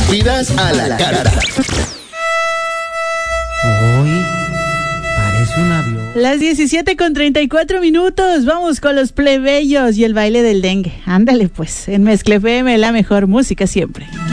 Vidas a la carta. Hoy parece un avión. Las 17:34. Vamos con los plebeyos y el baile del dengue. Ándale pues, en Mezcla FM, la mejor música siempre.